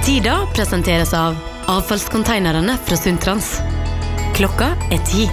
Tida presenteres av avfallskonteinerne fra Sundtrans. Klokka 10.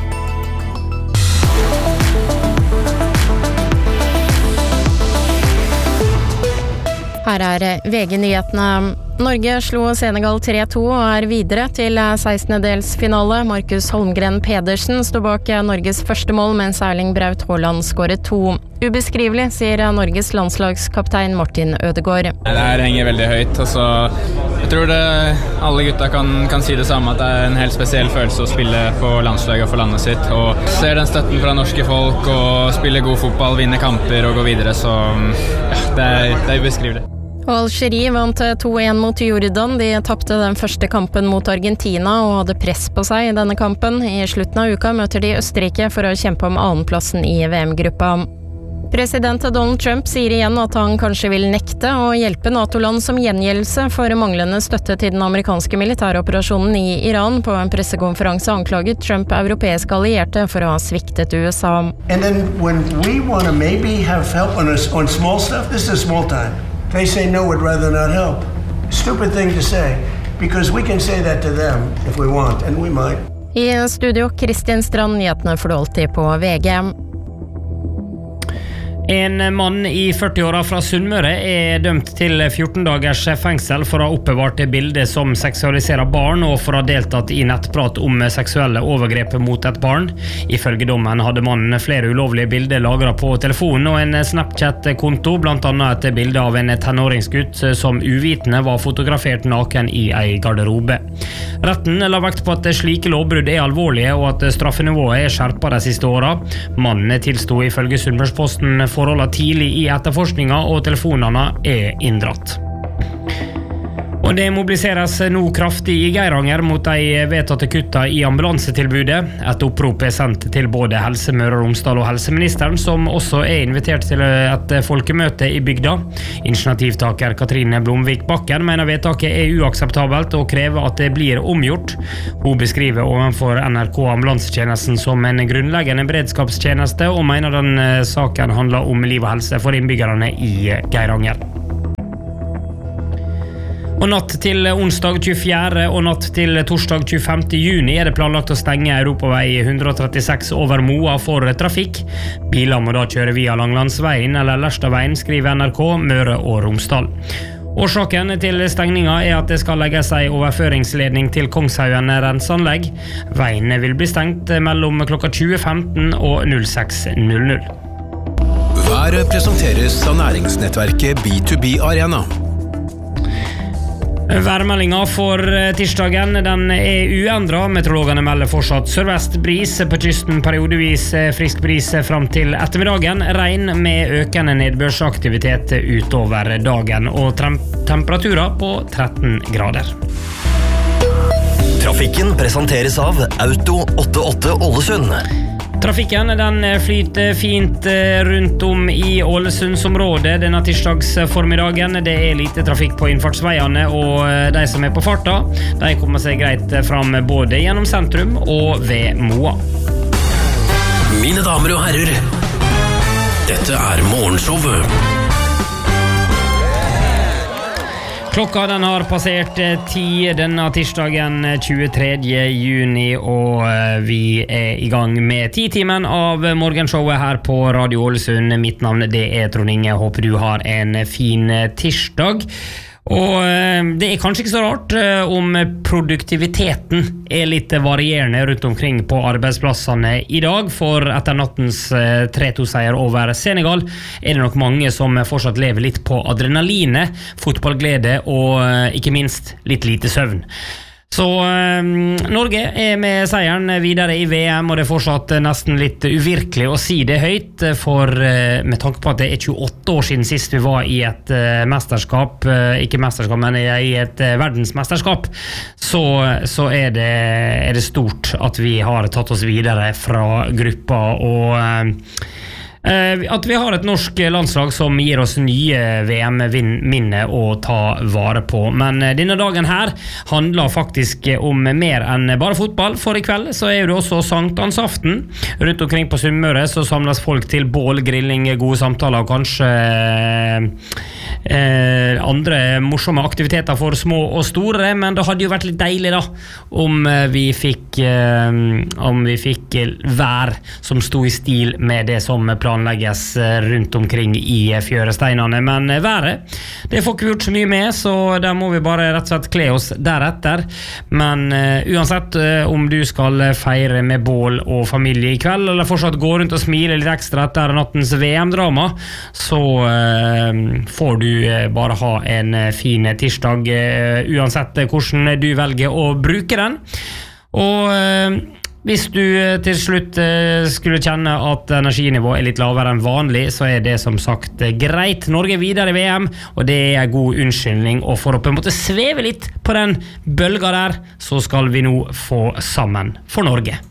Her VG-nyhetene. Norge slo Senegal 3-2 og videre til 16-delsfinale. Markus Holmgren Pedersen stod bak Norges første mål, mens Erling Braut Haaland skåret 2. Ubeskrivelig, sier Norges landslagskaptein Martin Ødegaard. Det her henger veldig høyt. Jeg tror alle gutta kan si det samme, at det en helt spesiell følelse å spille på landslaget og for landet sitt. Og ser den støtten fra norske folk og spille god fotball, vinne kamper og gå videre, så det ubeskrivelig. Og Algerie vant 2-1 mot Jordan. De tappte den første kampen mot Argentina og hadde press på seg i denne kampen. I slutten av uka møter de Østerrike for å kjempe om annenplassen i VM-gruppa. President Donald Trump sier igjen at han kanskje vil nekte å hjelpe NATO-land som gjengjeldelse for manglende støtte til den amerikanske militæroperasjonen i Iran. På en pressekonferanse anklaget Trump europeiske allierte for å ha sviktet USA. And then when we want to maybe have help on small stuff, this is small time. They say no, would rather not help. Stupid thing to say, because we can say that to them if we want, and we might. I studio, Kristin Strand, nyhetene får du alltid på VG. En mann i 40-åra fra Sunnmøre dømt til 14 dagers fengsel for å ha oppbevart bilder som seksualiserer barn og for å ha deltatt i nettprat om seksuelle overgrep mot et barn. Ifølge dommen hadde mannen flere ulovlige bilder lagret på telefonen og en Snapchat-konto, blant annet et bilde av en tenåringsgutt som uvitende var fotografert naken i en garderobe. Retten la vekt på at slike lovbrudd alvorlige og at straffenivået skjerpet de siste åra. Mannen tilstod ifølge Sunnmørsposten forholdet tidlig i etterforskninga, og telefonene inndratt. Og det mobiliseres nå kraftig i Geiranger mot de vedtatte kutta i ambulansetilbudet. Et opprop sendt til både Helse Møre og Romsdal og helseministeren, som også invitert til et folkemøte i bygda. Initiativtaker Katrine Blomvik Bakken mener vedtaket uakseptabelt og krever at det blir omgjort. Hun beskriver ovenfor NRK ambulansetjenesten som en grunnleggende beredskapstjeneste, og mener den saken handler om liv og helse for innbyggerne i Geiranger. Og natt til onsdag 24. og natt til torsdag 25. juni det planlagt å stenge Europavei 136 over Moa for trafikk. Biler må da kjøre via Langlandsveien eller Lerstadveien, skriver NRK Møre og Romsdal. Årsaken til stengninga at det skal legges en overføringsledning til Kongshaugen renseanlegg. Veien vil bli stengt mellom klokka 20.15 og 06.00. Været presenteres av næringsnettverket B2B Arena. Værmeldinga for tirsdagen den uendret. Meteorologene melder fortsatt sørvest bris, på kysten periodevis frisk bris frem til ettermiddagen, regn med økende nedbørsaktivitet utover dagen og temperaturer på 13 grader. Trafikken presenteres av Auto 88 Ålesund. Trafikken den flyter fint rundt om i Ålesundsområdet denne tirsdagsformiddagen. Det lite trafikk på innfartsveiene, og de som på farta, de kommer seg greit fram både gjennom sentrum og ved Moa. Mine damer og herrer, dette Morgenshowet. Klokka den har passert 10 denne tirsdagen 23. juni, og vi i gang med 10-timen av morgenshowet her på Radio Ålesund. Mitt navn det Trond Inge. Håper du har en fin tirsdag. Og det kanskje ikke så rart om produktiviteten litt varierende rundt omkring på arbeidsplassene i dag, for etter nattens 3-2-seier over Senegal det nok mange som fortsatt lever litt på adrenalinet, fotballglede og ikke minst litt lite søvn. Så Norge med seieren videre i VM, og det fortsatt nesten litt uvirkelig å si det høyt, for med tanke på at det 28 år siden sist vi var i et mesterskap, ikke mesterskap, men i et verdensmesterskap, så det stort at vi har tatt oss videre fra gruppa, og At vi har et norsk landslag som gir oss nye VM-minner å ta vare på. Men denne dagen her handler faktisk om mer enn bare fotball. For i kveld så det også sankthansaften. Rundt omkring på Sunnmøre så samles folk til bål, grilling, gode samtaler og kanskje andre morsomme aktiviteter for små og store. Men det hadde jo vært litt deilig da om vi fikk vær som sto i stil med det som planlegges rundt omkring i fjøresteinene, men været det får ikke gjort så mye med, så der må vi bare rett og slett kle oss deretter. Men uansett om du skal feire med bål og familie i kveld, eller fortsatt gå rundt og smile litt ekstra etter nattens VM-drama, så får du bare ha en fin tirsdag uansett hvordan du velger å bruke den. Og hvis du til slutt skulle kjenne at energinivået litt lavere enn vanlig, så det som sagt greit. Norge videre i VM, og det en god unnskyldning. Og for å på en måte sveve litt på den bølga der, så skal vi nå få Sammen for Norge.